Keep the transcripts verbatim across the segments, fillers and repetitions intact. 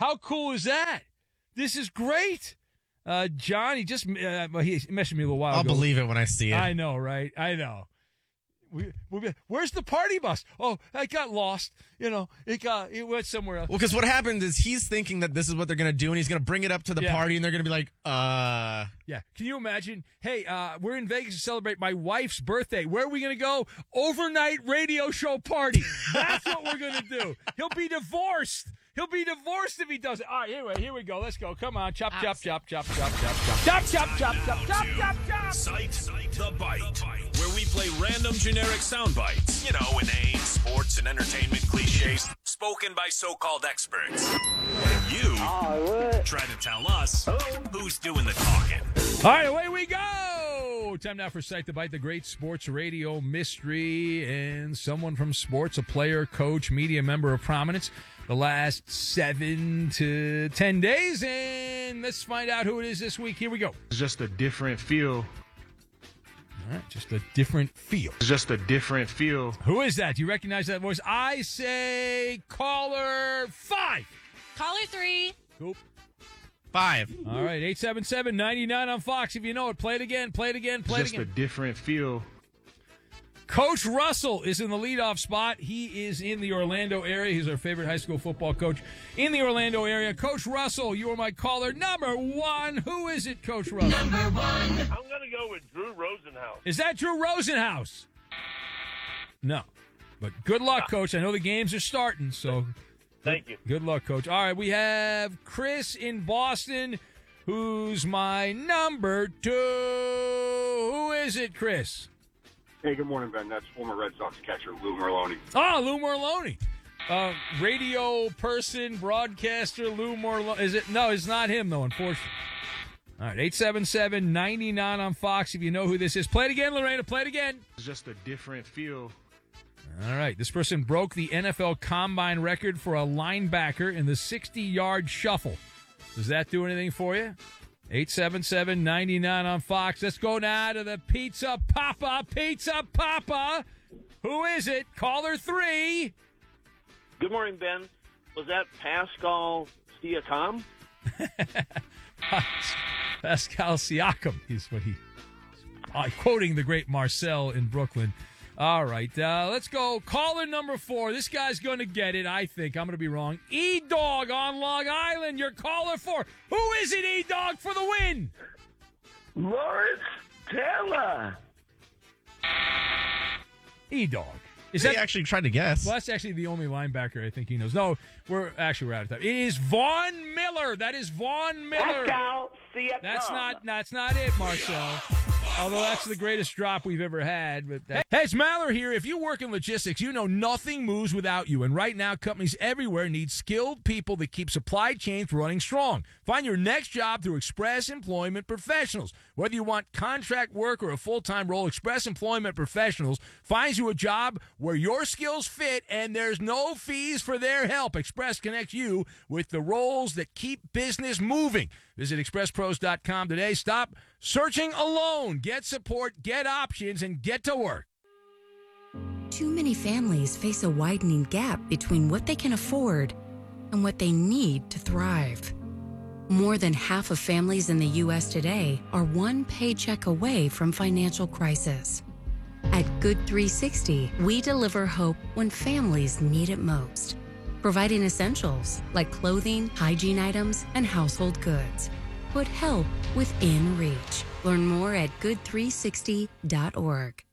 How cool is that? This is great. Uh, John, he just uh, well, he messaged me a little while I'll ago. I'll believe it when I see it. I know, right? I know. We, we, where's the party bus? Oh, I got lost. You know, it got it went somewhere else. Well, because what happened is he's thinking that this is what they're going to do, and he's going to bring it up to the Yeah. party, and they're going to be like, uh... Yeah. Can you imagine? Hey, uh, we're in Vegas to celebrate my wife's birthday. Where are we going to go? Overnight radio show party. That's what we're going to do. He'll be divorced. He'll be divorced if he does it. All right, anyway, here we go. Let's go. Come on. Chop, chop, chop, chop, chop, chop, chop, chop, chop, chop, chop, chop, chop, chop. Cite the Bite, where we play random generic sound bites. You know, inane sports and entertainment cliches spoken by so-called experts. And you try to tell us who's doing the talking. All right, away we go. Time now for Cite the Bite, the great sports radio mystery, and someone from sports, a player, coach, media member of prominence, the last seven to ten days, and let's find out who it is this week. Here we go. It's just a different feel. All right, just a different feel. It's just a different feel. Who is that? Do you recognize that voice? I say caller five. Caller three. Cool. Five. All right, eight seven seven, nine nine on Fox. If you know it, play it again, play it again, play It's it just again. a different feel. Coach Russell is in the leadoff spot. He is in the Orlando area. He's our favorite high school football coach in the Orlando area. Coach Russell, you are my caller number one. Who is it, Coach Russell? Number one. I'm going to go with Drew Rosenhaus. Is that Drew Rosenhaus? No. But good luck, Coach. I know the games are starting, so Thank you. good luck, Coach. All right, we have Chris in Boston, who's my number two. Who is it, Chris? Hey, good morning, Ben. That's former Red Sox catcher Lou Merlone. Oh, Lou Merlone. Uh, radio person, broadcaster, Lou Merlone. Is it? No, it's not him, though, unfortunately. All right, eight seven seven, nine nine on Fox if you know who this is. Play it again, Lorena. Play it again. It's just a different feel. All right, this person broke the N F L Combine record for a linebacker in the sixty-yard shuffle. Does that do anything for you? eight seven seven, nine nine on Fox. Let's go now to the Pizza Papa. Pizza Papa. Who is it? Caller three. Good morning, Ben. Was that Pascal Siakam? Pascal Siakam. He's what he. Uh, quoting the great Marcel in Brooklyn. All right, uh, let's go. Caller number four. This guy's going to get it, I think. I'm going to be wrong. E-Dog on Long Island. You're caller four. Who is it, E-Dog, for the win? Lawrence Taylor. E-Dog. Is He that actually tried to guess. Well, that's actually the only linebacker I think he knows. No, we're actually we're out of time. It is Vaughn Miller. That is Vaughn Miller. Pascal Siakam. That's not that's not it, Marcel. Although that's the greatest drop we've ever had. But that- hey, it's Maller here. If you work in logistics, you know nothing moves without you. And right now, companies everywhere need skilled people that keep supply chains running strong. Find your next job through Express Employment Professionals. Whether you want contract work or a full-time role, Express Employment Professionals finds you a job where your skills fit and there's no fees for their help. Express connects you with the roles that keep business moving. Visit express pros dot com today. Stop searching alone. Get support, get options, and get to work. Too many families face a widening gap between what they can afford and what they need to thrive. More than half of families in the U S today are one paycheck away from financial crisis. At Good three sixty, we deliver hope when families need it most, providing essentials like clothing, hygiene items, and household goods. Put help within reach. Learn more at good three sixty dot org.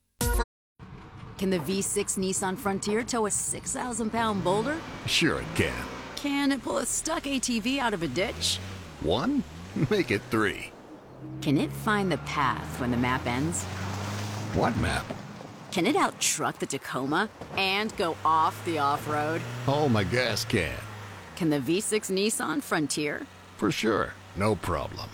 Can the V six Nissan Frontier tow a six thousand pound boulder? Sure it can. Can it pull a stuck A T V out of a ditch? One? Make it three. Can it find the path when the map ends? What map? Can it out-truck the Tacoma and go off the off-road? Oh, my gas can. Can the V six Nissan Frontier? For sure. No problem.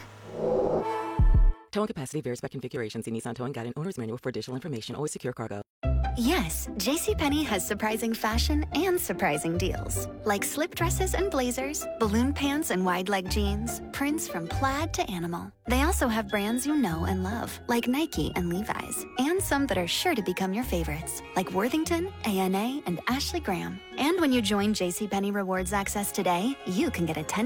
Towing capacity varies by configuration. See Nissan Towing Guide and Owner's Manual for additional information. Always secure cargo. Yes, JCPenney has surprising fashion and surprising deals. Like slip dresses and blazers, balloon pants and wide leg jeans, prints from plaid to animal. They also have brands you know and love, like Nike and Levi's, and some that are sure to become your favorites, like Worthington, A N A, and Ashley Graham. And when you join JCPenney Rewards Access today, you can get a ten